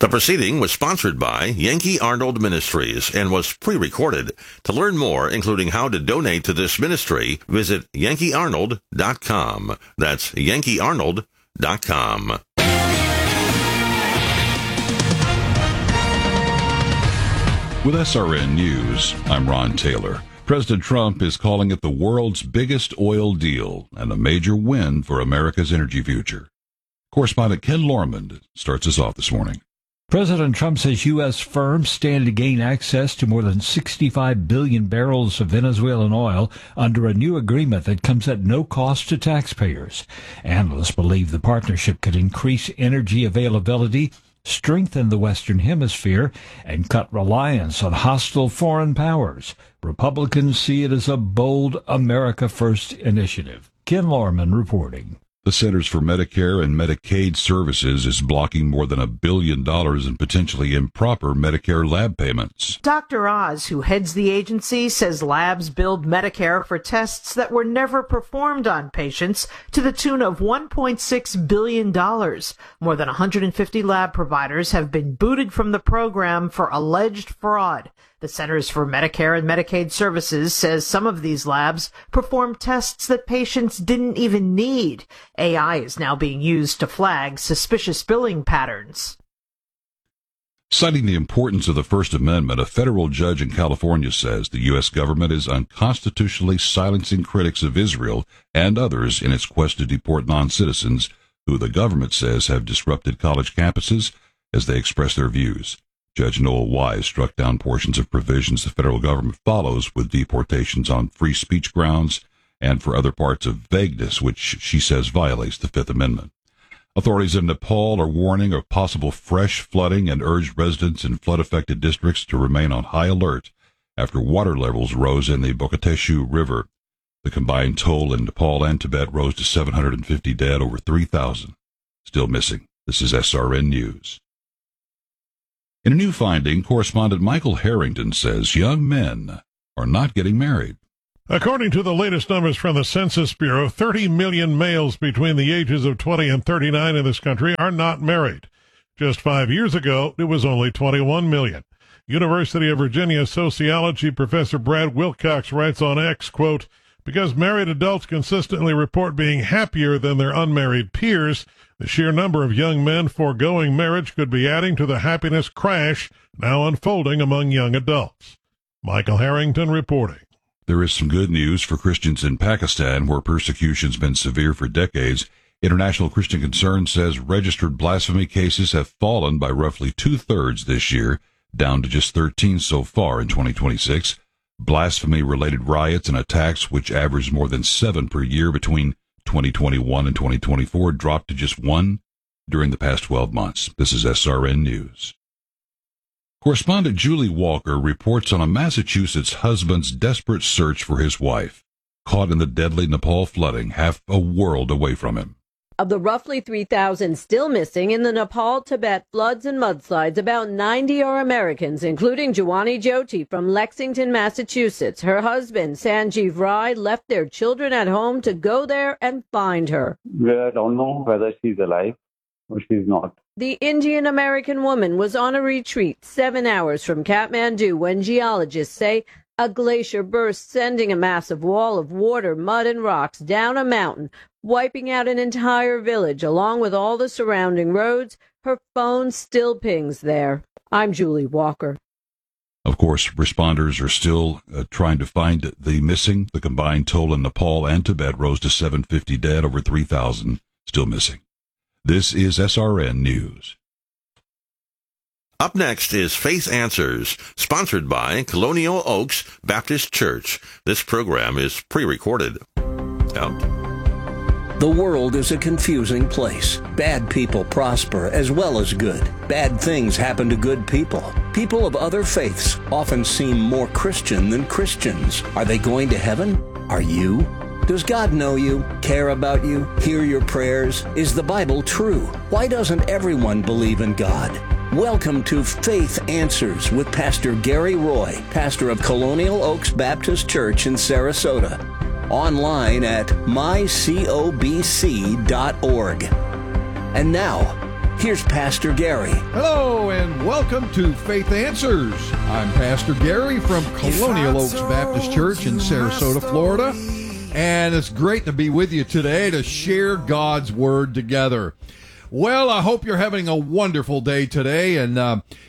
The proceeding was sponsored by Yankee Arnold Ministries and was pre-recorded. To learn more, including how to donate to this ministry, visit yankeearnold.com. That's yankeearnold.com. With SRN News, I'm Ron Taylor. President Trump is calling it the world's biggest oil deal and a major win for America's energy future. Correspondent Ken Lormond starts us off this morning. President Trump says U.S. firms stand to gain access to more than 65 billion barrels of Venezuelan oil under a new agreement that comes at no cost to taxpayers. Analysts believe the partnership could increase energy availability, strengthen the Western Hemisphere, and cut reliance on hostile foreign powers. Republicans see it as a bold America First initiative. Ken Lorman reporting. The Centers for Medicare and Medicaid Services is blocking more than $1 billion in potentially improper Medicare lab payments. Dr. Oz, who heads the agency, says labs billed Medicare for tests that were never performed on patients to the tune of $1.6 billion. More than 150 lab providers have been booted from the program for alleged fraud. The Centers for Medicare and Medicaid Services says some of these labs perform tests that patients didn't even need. AI is now being used to flag suspicious billing patterns. Citing the importance of the First Amendment, a federal judge in California says the U.S. government is unconstitutionally silencing critics of Israel and others in its quest to deport non-citizens who the government says have disrupted college campuses as they express their views. Judge Noel Wise struck down portions of provisions the federal government follows with deportations on free speech grounds and for other parts of vagueness, which she says violates the Fifth Amendment. Authorities in Nepal are warning of possible fresh flooding and urged residents in flood-affected districts to remain on high alert after water levels rose in the Bokateshu River. The combined toll in Nepal and Tibet rose to 750 dead, over 3,000 still missing. This is SRN News. In a new finding, correspondent Michael Harrington says young men are not getting married. According to the latest numbers from the Census Bureau, 30 million males between the ages of 20 and 39 in this country are not married. Just 5 years ago, it was only 21 million. University of Virginia sociology professor Brad Wilcox writes on X, quote, "Because married adults consistently report being happier than their unmarried peers, the sheer number of young men foregoing marriage could be adding to the happiness crash now unfolding among young adults." Michael Harrington reporting. There is some good news for Christians in Pakistan, where persecution's been severe for decades. International Christian Concern says registered blasphemy cases have fallen by roughly 2/3 this year, down to just 13 so far in 2026. Blasphemy-related riots and attacks, which averaged more than 7 per year between 2021 and 2024, dropped to just 1 during the past 12 months. This is SRN News. Correspondent Julie Walker reports on a Massachusetts husband's desperate search for his wife, caught in the deadly Nepal flooding half a world away from him. Of the roughly 3,000 still missing in the Nepal-Tibet floods and mudslides, about 90 are Americans, including Joanni Jyoti from Lexington, Massachusetts. Her husband, Sanjeev Rai, left their children at home to go there and find her. We don't know whether she's alive or she's not. The Indian-American woman was on a retreat 7 hours from Kathmandu when geologists say a glacier burst, sending a massive wall of water, mud, and rocks down a mountain, wiping out an entire village, along with all the surrounding roads. Her phone still pings there. I'm Julie Walker. Of course, responders are still trying to find the missing. The combined toll in Nepal and Tibet rose to 750 dead, over 3,000 still missing. This is SRN News. Up next is Faith Answers, sponsored by Colonial Oaks Baptist Church. This program is pre-recorded. The world is a confusing place. Bad people prosper as well as good. Bad things happen to good people. People of other faiths often seem more Christian than Christians. Are they going to heaven? Are you? Does God know you, care about you, hear your prayers? Is the Bible true? Why doesn't everyone believe in God? Welcome to Faith Answers with Pastor Gary Roy, pastor of Colonial Oaks Baptist Church in Sarasota. Online at mycobc.org. And now, Here's Pastor Gary. Hello and welcome to Faith Answers. I'm Pastor Gary from Colonial Oaks Baptist Church in Sarasota, Florida. And it's great to be with you today to share God's Word together. Well, I hope you're having a wonderful day today. And,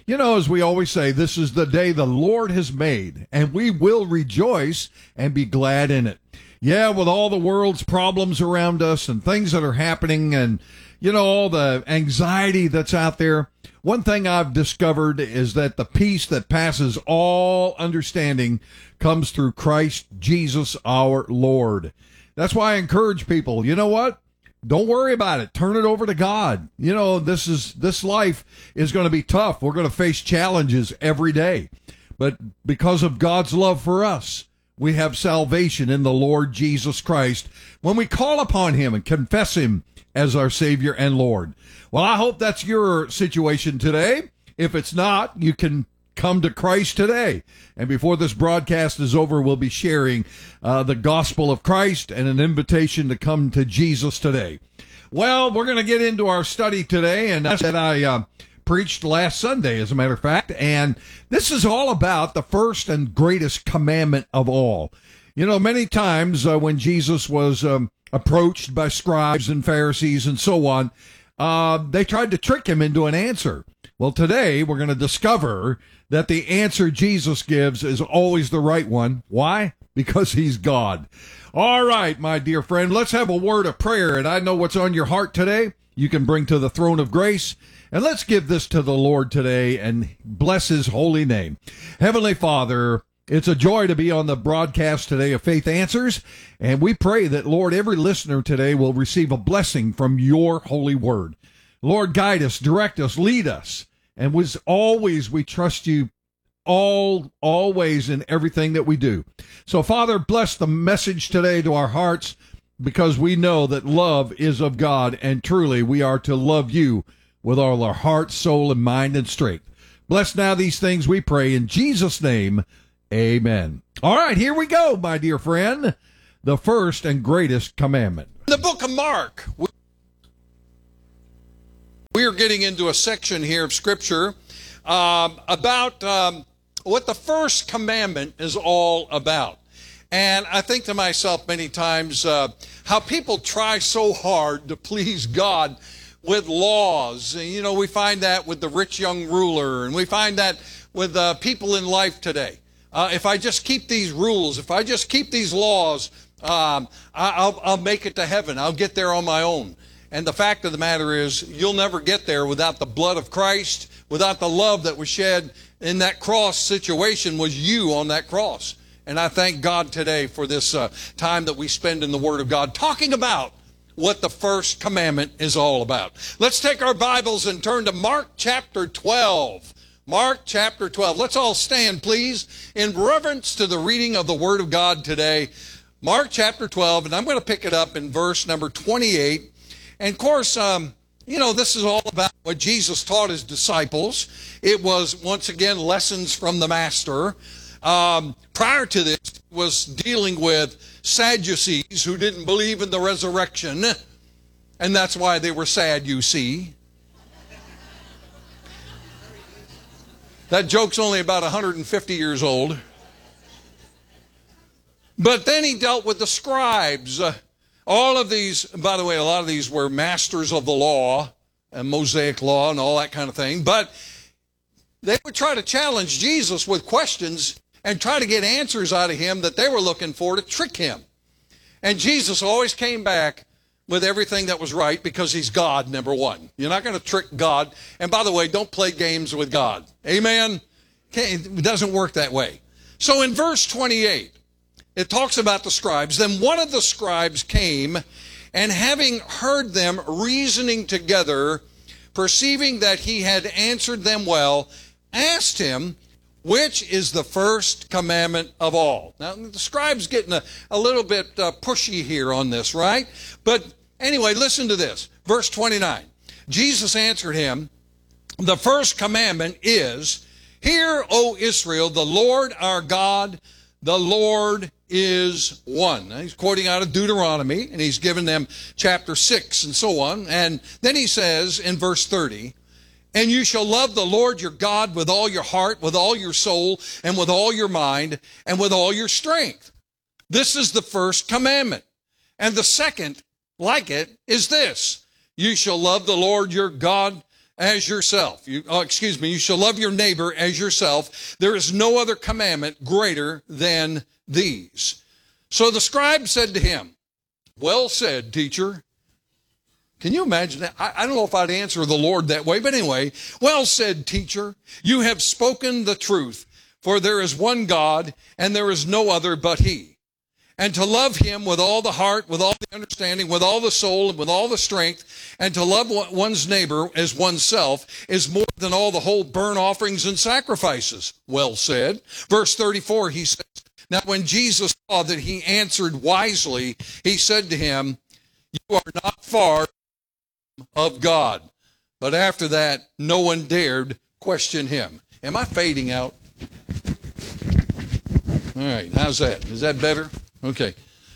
as we always say, this is the day the Lord has made, and we will rejoice and be glad in it. Yeah, with all the world's problems around us and things that are happening and, all the anxiety that's out there, one thing I've discovered is that the peace that passes all understanding comes through Christ Jesus our Lord. That's why I encourage people, you know what? Don't worry about it. Turn it over to God. This life is going to be tough. We're going to face challenges every day. But because of God's love for us, we have salvation in the Lord Jesus Christ when we call upon Him and confess Him as our Savior and Lord. Well, I hope that's your situation today. If it's not, you can come to Christ today. And before this broadcast is over, we'll be sharing the gospel of Christ and an invitation to come to Jesus today. Well, we're going to get into our study today, and that's that I preached last Sunday, as a matter of fact. And this is all about the first and greatest commandment of all. Many times when Jesus was approached by scribes and Pharisees and so on, they tried to trick him into an answer. Well, today we're going to discover that the answer Jesus gives is always the right one. Why? Because He's God. All right, my dear friend, let's have a word of prayer. And I know what's on your heart today. You can bring to the throne of grace. And let's give this to the Lord today and bless His holy name. Heavenly Father, it's a joy to be on the broadcast today of Faith Answers, and we pray that, Lord, every listener today will receive a blessing from Your holy word. Lord, guide us, direct us, lead us, and as always, we trust You always in everything that we do. So, Father, bless the message today to our hearts, because we know that love is of God, and truly we are to love You with all our heart, soul, and mind and strength. Bless now these things, we pray, in Jesus' name. Amen. All right, here we go, my dear friend. The first and greatest commandment. In the book of Mark, we are getting into a section here of Scripture about what the first commandment is all about. And I think to myself many times how people try so hard to please God with laws. We find that with the rich young ruler, and we find that with people in life today. If I just keep these rules, if I just keep these laws, I'll make it to heaven. I'll get there on my own. And the fact of the matter is, you'll never get there without the blood of Christ, without the love that was shed in that cross situation was You on that cross. And I thank God today for this time that we spend in the Word of God talking about what the first commandment is all about. Let's take our Bibles and turn to Mark chapter 12. Mark chapter 12. Let's all stand, please, in reverence to the reading of the Word of God today. Mark chapter 12, and I'm going to pick it up in verse number 28. And of course, this is all about what Jesus taught His disciples. It was, once again, lessons from the Master. Prior to this, was dealing with Sadducees who didn't believe in the resurrection. And that's why they were sad, you see. That joke's only about 150 years old. But then He dealt with the scribes. All of these, by the way, a lot of these were masters of the law and Mosaic law and all that kind of thing. But they would try to challenge Jesus with questions and try to get answers out of Him that they were looking for to trick Him. And Jesus always came back with everything that was right, because He's God, number one. You're not going to trick God. And by the way, don't play games with God. Amen? It doesn't work that way. So in verse 28, it talks about the scribes. Then one of the scribes came, and having heard them reasoning together, perceiving that he had answered them well, asked him, which is the first commandment of all? Now, the scribe's getting a little bit pushy here on this, right? But anyway, listen to this. Verse 29. Jesus answered him, the first commandment is, Hear, O Israel, the Lord our God, the Lord is one. Now, he's quoting out of Deuteronomy, and he's given them chapter 6 and so on. And then he says in verse 30, and you shall love the Lord your God with all your heart, with all your soul, and with all your mind, and with all your strength. This is the first commandment. And the second, like it, is this. You shall love the Lord your God as yourself. You shall love your neighbor as yourself. There is no other commandment greater than these. So the scribe said to him, well said, teacher. Can you imagine that? I don't know if I'd answer the Lord that way, but anyway, well said, teacher. You have spoken the truth, for there is one God, and there is no other but he. And to love him with all the heart, with all the understanding, with all the soul, and with all the strength, and to love one's neighbor as oneself is more than all the whole burnt offerings and sacrifices. Well said. Verse 34, he says, now when Jesus saw that he answered wisely, he said to him, you are not far of God. But after that, no one dared question him. Am I fading out? All right, how's that? Is that better? Okay.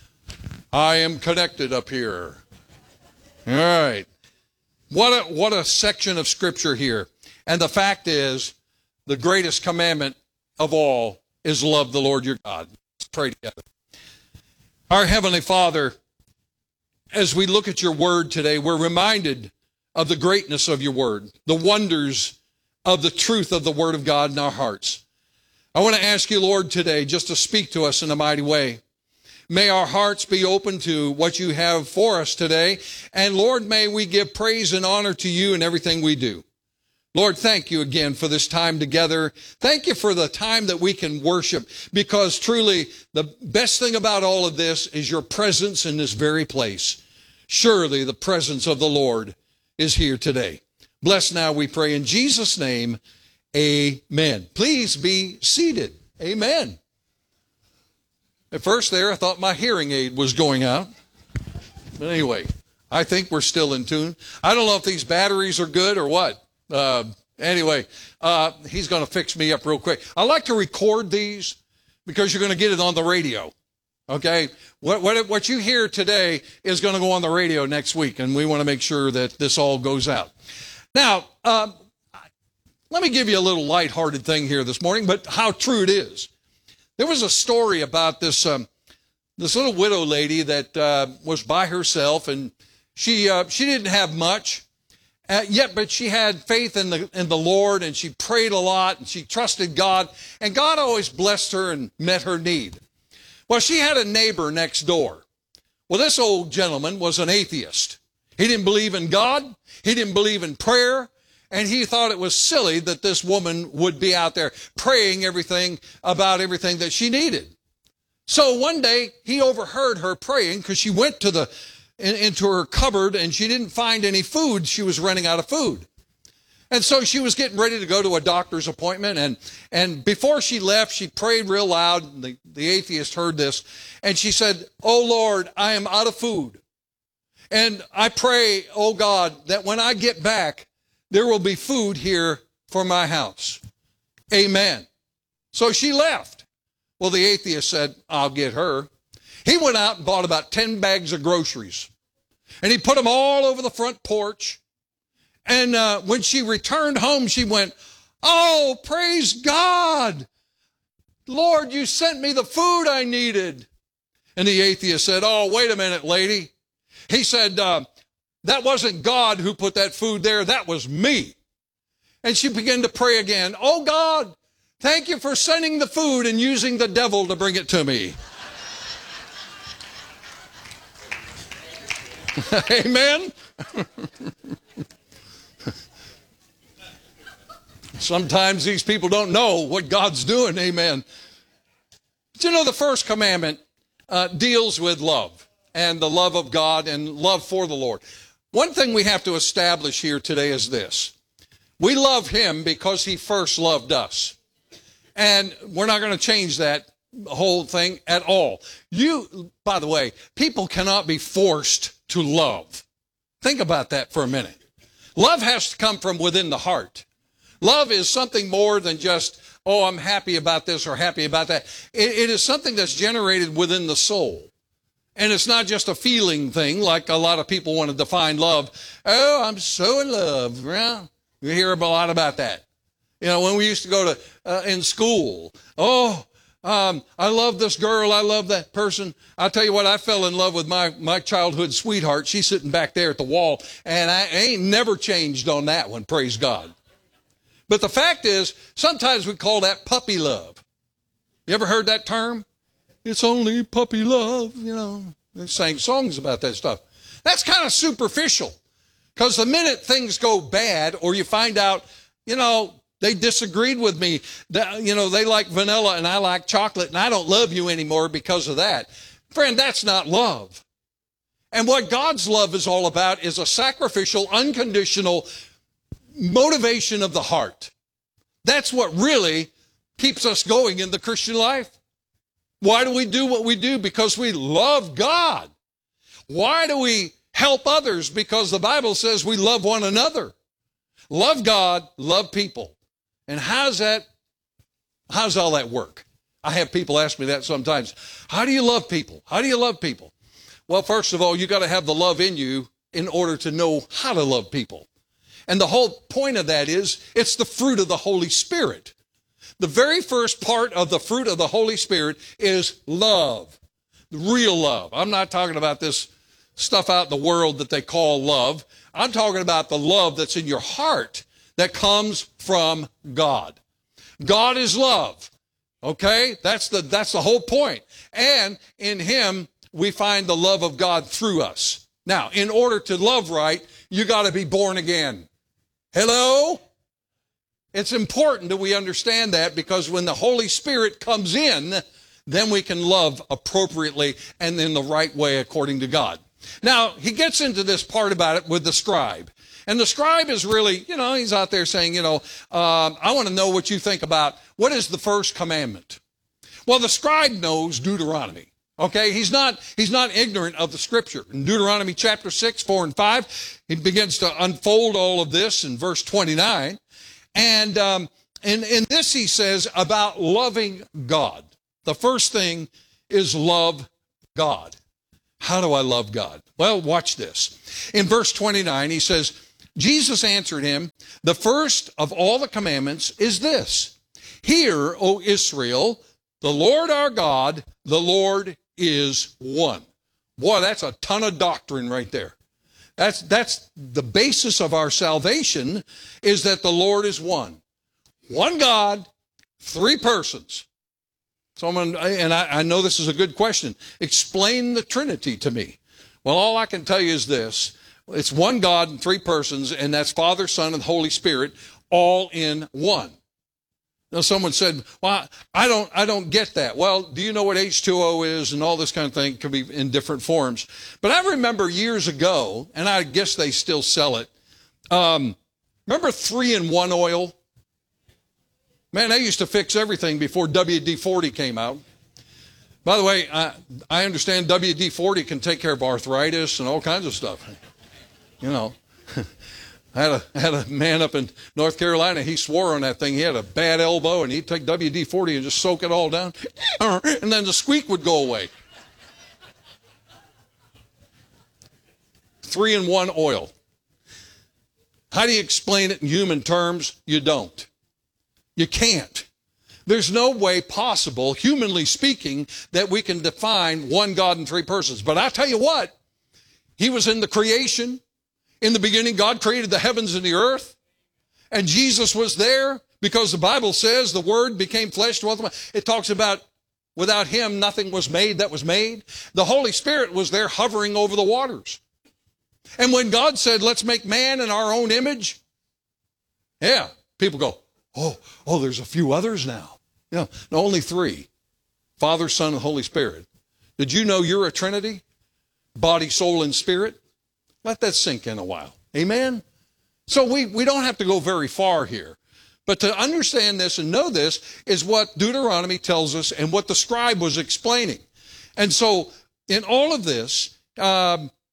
I am connected up here. All right. What a section of Scripture here. And the fact is, the greatest commandment of all is love the Lord your God. Let's pray together. Our Heavenly Father, as we look at your word today, we're reminded of the greatness of your word, the wonders of the truth of the word of God in our hearts. I want to ask you, Lord, today just to speak to us in a mighty way. May our hearts be open to what you have for us today. And Lord, may we give praise and honor to you in everything we do. Lord, thank you again for this time together. Thank you for the time that we can worship, because truly the best thing about all of this is your presence in this very place. Surely the presence of the Lord is here today. Bless now, we pray in Jesus' name. Amen. Please be seated. Amen. At first there, I thought my hearing aid was going out. But anyway, I think we're still in tune. I don't know if these batteries are good or what. Anyway, he's going to fix me up real quick. I like to record these because you're going to get it on the radio. Okay? What you hear today is going to go on the radio next week, and we want to make sure that this all goes out. Now, let me give you a little lighthearted thing here this morning, but how true it is. There was a story about this little widow lady that was by herself, and she didn't have much, but she had faith in the Lord, and she prayed a lot, and she trusted God, and God always blessed her and met her need. Well, she had a neighbor next door. Well, this old gentleman was an atheist. He didn't believe in God. He didn't believe in prayer. And he thought it was silly that this woman would be out there praying about everything that she needed. So one day he overheard her praying because she went into her cupboard and she didn't find any food. She was running out of food. And so she was getting ready to go to a doctor's appointment. And before she left, she prayed real loud. The atheist heard this. And she said, "Oh, Lord, I am out of food. And I pray, oh God, that when I get back, there will be food here for my house. Amen." So she left. Well, the atheist said, "I'll get her." He went out and bought about 10 bags of groceries. And he put them all over the front porch. And when she returned home, she went, "Oh, praise God. Lord, you sent me the food I needed." And the atheist said, "Oh, wait a minute, lady." He said, "That wasn't God who put that food there. That was me." And she began to pray again. "Oh, God, thank you for sending the food and using the devil to bring it to me." Amen? Sometimes these people don't know what God's doing. Amen. But you know, the first commandment deals with love and the love of God and love for the Lord. One thing we have to establish here today is this. We love him because he first loved us. And we're not going to change that whole thing at all. By the way, people cannot be forced to love. Think about that for a minute. Love has to come from within the heart. Love is something more than just oh, I'm happy about this or happy about that. It is something that's generated within the soul. And it's not just a feeling thing like a lot of people want to define love. Oh, I'm so in love. Well, you hear a lot about that. You know, when we used to go to in school, I love this girl. I love that person. I'll tell you what, I fell in love with my childhood sweetheart. She's sitting back there at the wall, and I ain't never changed on that one, praise God. But the fact is, sometimes we call that puppy love. You ever heard that term? It's only puppy love, you know. They sang songs about that stuff. That's kind of superficial, because the minute things go bad or you find out, you know, they disagreed with me, you know, they like vanilla and I like chocolate and I don't love you anymore because of that. Friend, that's not love. And what God's love is all about is a sacrificial, unconditional motivation of the heart. That's what really keeps us going in the Christian life. Why do we do what we do? Because we love God. Why do we help others? Because the Bible says we love one another. Love God, love people. And how's all that work? I have people ask me that sometimes. How do you love people? How do you love people? Well, first of all, you got to have the love in you in order to know how to love people. And the whole point of that is it's the fruit of the Holy Spirit. The very first part of the fruit of the Holy Spirit is love, real love. I'm not talking about this stuff out in the world that they call love. I'm talking about the love that's in your heart that comes from God. God is love. Okay? That's the whole point. And in Him, we find the love of God through us. Now, in order to love right, you got to be born again. Hello? It's important that we understand that, because when the Holy Spirit comes in, then we can love appropriately and in the right way according to God. Now, he gets into this part about it with the scribe. And the scribe is really, you know, he's out there saying, you know, I want to know what you think about what is the first commandment. Well, the scribe knows Deuteronomy. Okay, he's not ignorant of the Scripture. In Deuteronomy chapter 6, 4, and 5, he begins to unfold all of this in verse 29. And in this he says about loving God. The first thing is love God. How do I love God? Well, watch this. In verse 29, he says, Jesus answered him, the first of all the commandments is this. Hear, O Israel, the Lord our God, the Lord is one. Boy, that's a ton of doctrine right there. That's the basis of our salvation, is that the Lord is one. One God, three persons. I know this is a good question. Explain the Trinity to me. Well, all I can tell you is this. It's one God and three persons, and that's Father, Son, and Holy Spirit, all in one. Now, someone said, well, I don't get that. Well, do you know what H2O is and all this kind of thing? Can be in different forms. But I remember years ago, and I guess they still sell it. Remember 3-in-1 oil? Man, they used to fix everything before WD-40 came out. By the way, I understand WD-40 can take care of arthritis and all kinds of stuff. You know, I had a man up in North Carolina. He swore on that thing. He had a bad elbow, and he'd take WD-40 and just soak it all down, and then the squeak would go away. 3-in-1 oil. How do you explain it in human terms? You don't. You can't. There's no way possible, humanly speaking, that we can define one God in three persons. But I tell you what, He was in the creation. In the beginning, God created the heavens and the earth. And Jesus was there because the Bible says the Word became flesh. It talks about without Him, nothing was made that was made. The Holy Spirit was there hovering over the waters. And when God said, let's make man in our own image, yeah, people go, oh, there's a few others now. Yeah, no, only three. Father, Son, and Holy Spirit. Did you know you're a Trinity? Body, soul, and spirit? Let that sink in a while. Amen? So we don't have to go very far here. But to understand this and know this is what Deuteronomy tells us and what the scribe was explaining. And so in all of this,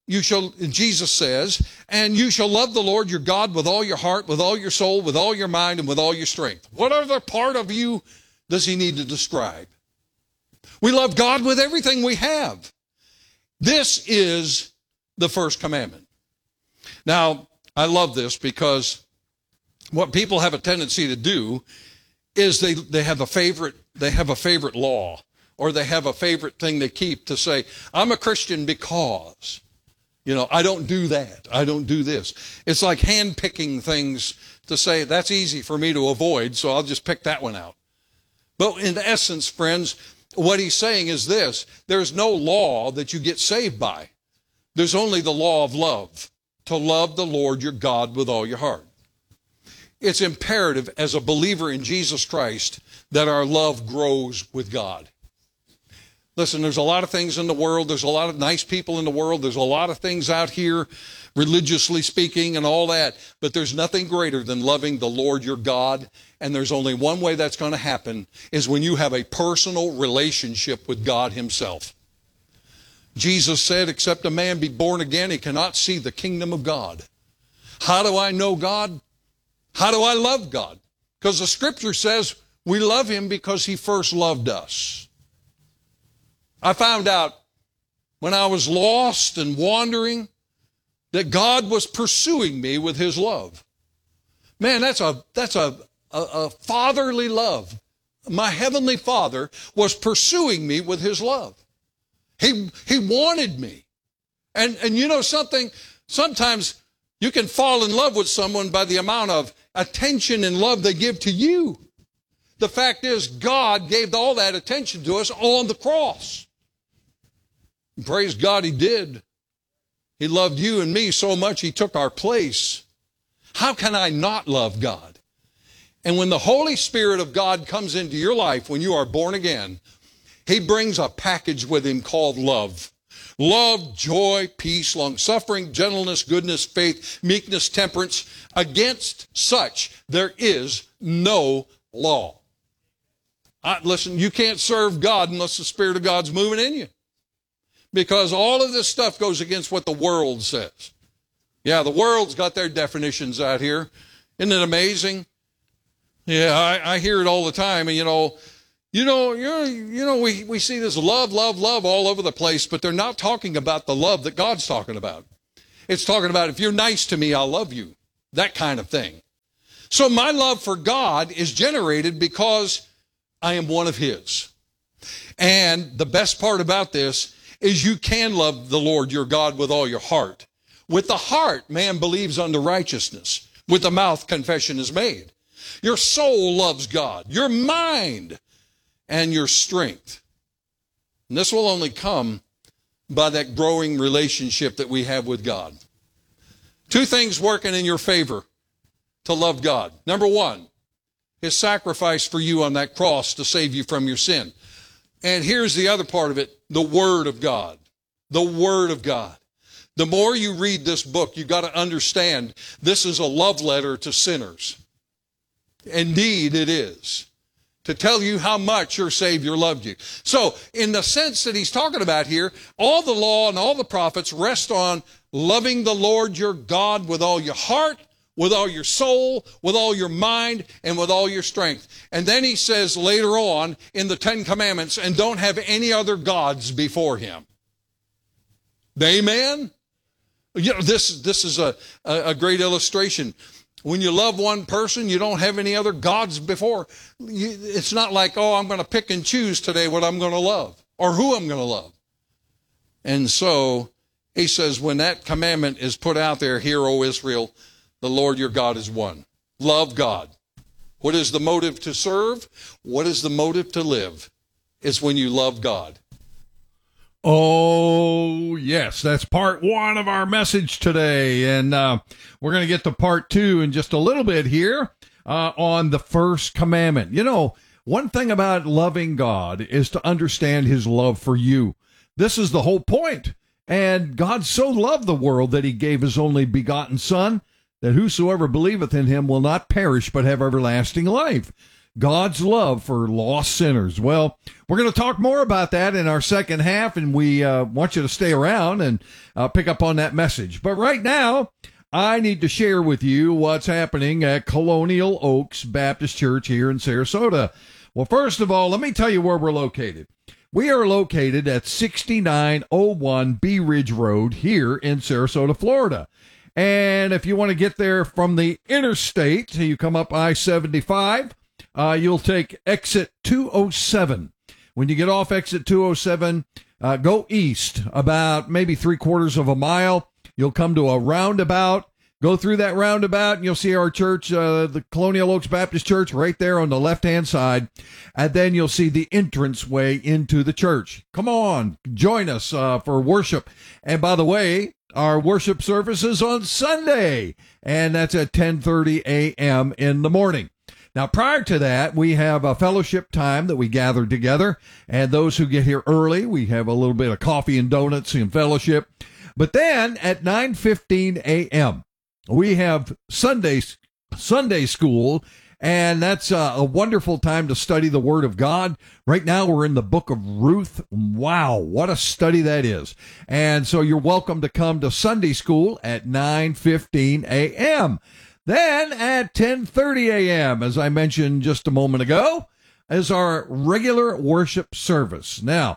Jesus says, and you shall love the Lord your God with all your heart, with all your soul, with all your mind, and with all your strength. What other part of you does he need to describe? We love God with everything we have. This is the first commandment. Now, I love this because what people have a tendency to do is they have a favorite law, or they have a favorite thing they keep to say, I'm a Christian because, I don't do that. I don't do this. It's like hand-picking things to say, that's easy for me to avoid, so I'll just pick that one out. But in essence, friends, what he's saying is this: there's no law that you get saved by. There's only the law of love, to love the Lord your God with all your heart. It's imperative as a believer in Jesus Christ that our love grows with God. Listen, there's a lot of things in the world. There's a lot of nice people in the world. There's a lot of things out here, religiously speaking and all that. But there's nothing greater than loving the Lord your God. And there's only one way that's going to happen, is when you have a personal relationship with God himself. Jesus said, except a man be born again, he cannot see the kingdom of God. How do I know God? How do I love God? Because the scripture says we love him because he first loved us. I found out when I was lost and wandering that God was pursuing me with his love. Man, that's a fatherly love. My heavenly Father was pursuing me with his love. He wanted me. And you know something? Sometimes you can fall in love with someone by the amount of attention and love they give to you. The fact is, God gave all that attention to us on the cross. And praise God, he did. He loved you and me so much, he took our place. How can I not love God? And when the Holy Spirit of God comes into your life when you are born again, he brings a package with him called love. Love, joy, peace, long-suffering, gentleness, goodness, faith, meekness, temperance. Against such there is no law. Listen, you can't serve God unless the Spirit of God's moving in you. Because all of this stuff goes against what the world says. Yeah, the world's got their definitions out here. Isn't it amazing? Yeah, I hear it all the time. And we see this love all over the place, but they're not talking about the love that God's talking about. It's talking about, if you're nice to me, I'll love you. That kind of thing. So my love for God is generated because I am one of his. And the best part about this is you can love the Lord your God with all your heart. With the heart, man believes unto righteousness. With the mouth, confession is made. Your soul loves God. Your mind and your strength. And this will only come by that growing relationship that we have with God. Two things working in your favor to love God. Number one, his sacrifice for you on that cross to save you from your sin. And here's the other part of it, the Word of God. The Word of God. The more you read this book, you got to understand this is a love letter to sinners. Indeed, it is. To tell you how much your Savior loved you. So, in the sense that he's talking about here, all the law and all the prophets rest on loving the Lord your God with all your heart, with all your soul, with all your mind, and with all your strength. And then he says later on in the Ten Commandments, and don't have any other gods before him. Amen? You know, this is a great illustration. When you love one person, you don't have any other gods before. It's not like, oh, I'm going to pick and choose today what I'm going to love or who I'm going to love. And so he says, when that commandment is put out there, hear, O Israel, the Lord your God is one. Love God. What is the motive to serve? What is the motive to live? It's when you love God. Oh, yes, that's part one of our message today. And we're going to get to part two in just a little bit here on the first commandment. You know, one thing about loving God is to understand his love for you. This is the whole point. And God so loved the world that he gave his only begotten Son, that whosoever believeth in him will not perish but have everlasting life. God's love for lost sinners. Well, we're going to talk more about that in our second half, and we want you to stay around and pick up on that message. But right now, I need to share with you what's happening at Colonial Oaks Baptist Church here in Sarasota. Well, first of all, let me tell you where we're located. We are located at 6901 Bee Ridge Road here in Sarasota, Florida. And if you want to get there from the interstate, you come up I-75, you'll take exit 207. When you get off exit 207, go east about maybe 3/4 of a mile. You'll come to a roundabout. Go through that roundabout, and you'll see our church, the Colonial Oaks Baptist Church, right there on the left-hand side. And then you'll see the entranceway into the church. Come on, join us for worship. And by the way, our worship service is on Sunday, and that's at 10:30 a.m. in the morning. Now, prior to that, we have a fellowship time that we gather together, and those who get here early, we have a little bit of coffee and donuts and fellowship. But then at 9:15 a.m., we have Sunday school, and that's a wonderful time to study the Word of God. Right now, we're in the book of Ruth. Wow, what a study that is. And so you're welcome to come to Sunday school at 9:15 a.m. Then at 10:30 a.m., as I mentioned just a moment ago, is our regular worship service. Now,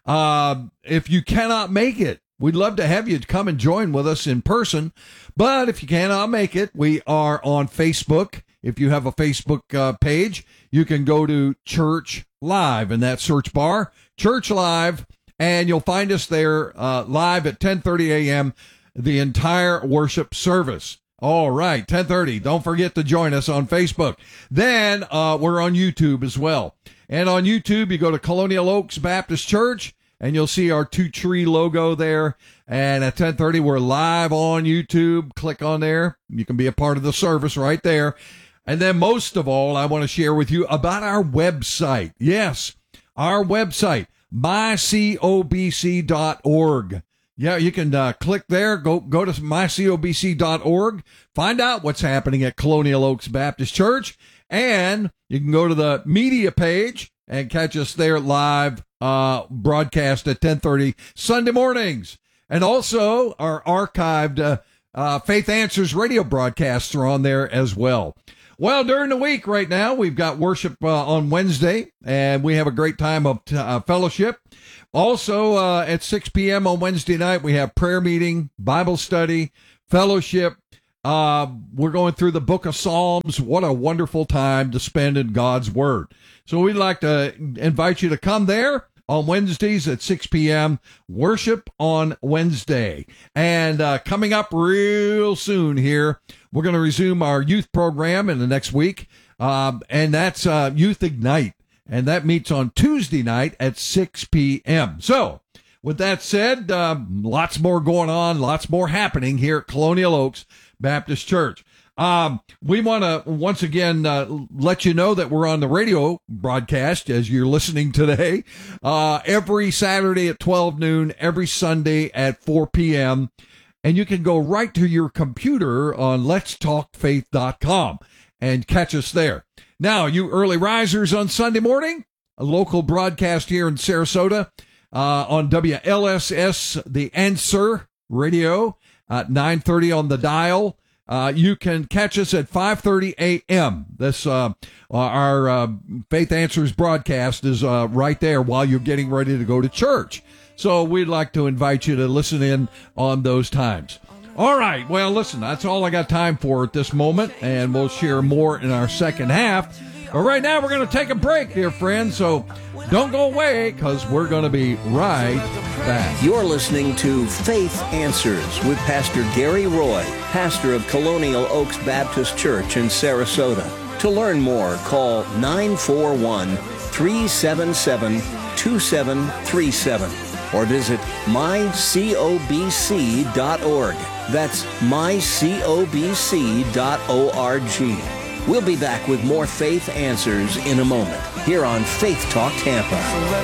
if you cannot make it, we'd love to have you come and join with us in person. But if you cannot make it, we are on Facebook. If you have a Facebook page, you can go to Church Live in that search bar, Church Live, and you'll find us there live at 10:30 a.m., the entire worship service. All right, 10:30. Don't forget to join us on Facebook. Then we're on YouTube as well. And on YouTube, you go to Colonial Oaks Baptist Church, and you'll see our 2-tree logo there. And at 10:30, we're live on YouTube. Click on there. You can be a part of the service right there. And then most of all, I want to share with you about our website. Yes, our website, mycobc.org. Yeah, you can click there, go to mycobc.org, find out what's happening at Colonial Oaks Baptist Church, and you can go to the media page and catch us there live broadcast at 10:30 Sunday mornings. And also our archived Faith Answers radio broadcasts are on there as well. Well, during the week right now, we've got worship on Wednesday, and we have a great time of fellowship. Also, at 6 p.m. on Wednesday night, we have prayer meeting, Bible study, fellowship. We're going through the book of Psalms. What a wonderful time to spend in God's Word. So we'd like to invite you to come there on Wednesdays at 6 p.m., worship on Wednesday. And coming up real soon here, we're going to resume our youth program in the next week, and that's Youth Ignite. And that meets on Tuesday night at 6 p.m. So, with that said, lots more going on, lots more happening here at Colonial Oaks Baptist Church. We want to once again let you know that we're on the radio broadcast as you're listening today, every Saturday at 12 noon, every Sunday at 4 p.m. And you can go right to your computer on letstalkfaith.com and catch us there. Now, you early risers on Sunday morning, a local broadcast here in Sarasota on WLSS, The Answer Radio, at 9:30 on the dial. You can catch us at 5:30 a.m. This our Faith Answers broadcast is right there while you're getting ready to go to church. So we'd like to invite you to listen in on those times. All right. Well, listen, that's all I got time for at this moment, and we'll share more in our second half. But right now, we're going to take a break, dear friends, so don't go away, because we're going to be right back. You're listening to Faith Answers with Pastor Gary Roy, pastor of Colonial Oaks Baptist Church in Sarasota. To learn more, call 941-377-2737 or visit mycobc.org. That's mycobc.org. We'll be back with more Faith Answers in a moment, here on Faith Talk Tampa.